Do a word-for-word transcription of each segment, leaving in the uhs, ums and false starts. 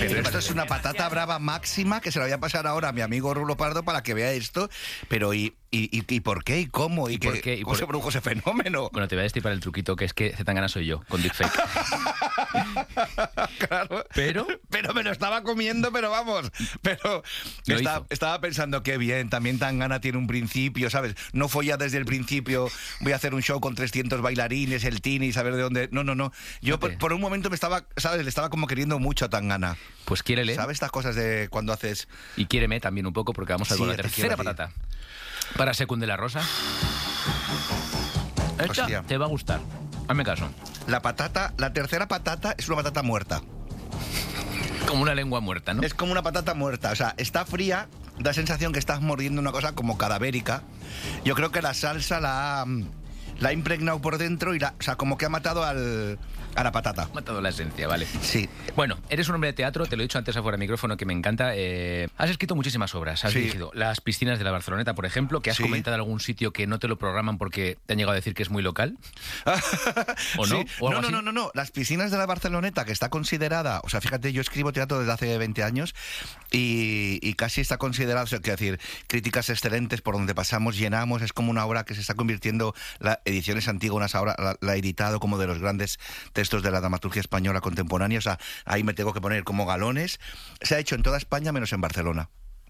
Pero esto es una patata brava máxima que se la voy a pasar ahora a mi amigo Rulo Pardo para que vea esto. Pero ¿y, y, y, y por qué? ¿Y cómo? ¿Y, ¿Y qué, por qué? ¿Y cómo por... se produjo ese fenómeno? Bueno, te voy a decir para el truquito, que es que Zetangana soy yo, con deepfake. Claro. Pero... Pero me lo estaba comiendo, pero vamos. Pero está, estaba pensando que bien, también Tangana tiene un principio, ¿sabes? No fue ya desde el principio, voy a hacer un show con trescientos bailarines, el Tini, saber de dónde... No, no, no. Yo por, por un momento me estaba, ¿sabes? Le estaba como queriendo mucho a Tangana. Pues quiérele. ¿Sabes estas cosas de cuando haces...? Y quiéreme también un poco, porque vamos a ver sí, con la tercera patata. Para Secunde la Rosa. Esta Hostia. Te va a gustar. Hazme caso. La patata, la tercera patata es una patata muerta. Como una lengua muerta, ¿no? Es como una patata muerta. O sea, está fría, da sensación que estás mordiendo una cosa como cadavérica. Yo creo que la salsa la ha, la ha impregnado por dentro y la, o sea, como que ha matado al... a la patata. Ha matado la esencia, vale. Sí. Bueno, eres un hombre de teatro, te lo he dicho antes afuera del micrófono, que me encanta. Eh, has escrito muchísimas obras, has sí. dirigido Las piscinas de la Barceloneta, por ejemplo, que has sí. comentado en algún sitio que no te lo programan porque te han llegado a decir que es muy local. ¿O no? Sí. ¿O no, no, así? no, no, no. Las piscinas de la Barceloneta, que está considerada... O sea, fíjate, yo escribo teatro desde hace veinte años y, y casi está considerada, o sea, quiero decir, críticas excelentes por donde pasamos, llenamos, es como una obra que se está convirtiendo, la Ediciones Antígonas ahora la, la ha editado como de los grandes textos de la dramaturgia española contemporánea, o sea, ahí me tengo que poner como galones. Se ha hecho en toda España menos en Barcelona.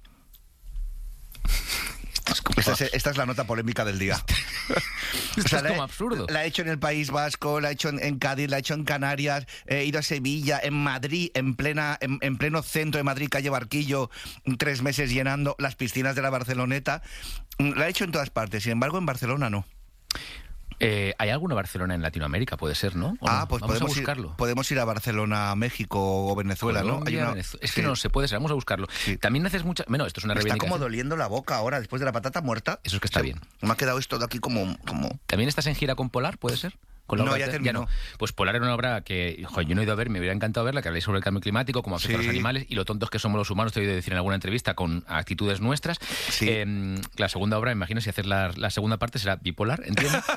Esta es, esta es la nota polémica del día. Esto o sea, es como la, absurdo. La he hecho en el País Vasco, la he hecho en, en Cádiz, la he hecho en Canarias, he ido a Sevilla, en Madrid, en plena en, en pleno centro de Madrid, calle Barquillo, tres meses llenando las piscinas de la Barceloneta. La he hecho en todas partes, sin embargo en Barcelona no. Eh, ¿Hay alguna Barcelona en Latinoamérica? Puede ser, ¿no? Ah, no? pues vamos podemos a buscarlo. Ir, podemos ir a Barcelona, México o Venezuela, Colombia, ¿no? Hay una... Venezuela. Es sí. que no se puede ser, vamos a buscarlo. Sí. También haces mucha... Bueno, esto es una me reivindicación. Está como doliendo la boca ahora, después de la patata muerta. Eso es que está se... bien. Me ha quedado esto de aquí como... como... ¿También estás en gira con Polar, puede ser? Con la no, obra ya de... terminó. Ya no. Pues Polar era una obra que, joder, yo no he ido a ver, me hubiera encantado verla, que habláis sobre el cambio climático, cómo afecta sí. a los animales y lo tontos que somos los humanos, te he oído decir en alguna entrevista, con actitudes nuestras. Sí. Eh, la segunda obra, me imagino, si hacer la, la segunda parte será bipolar, entiendo.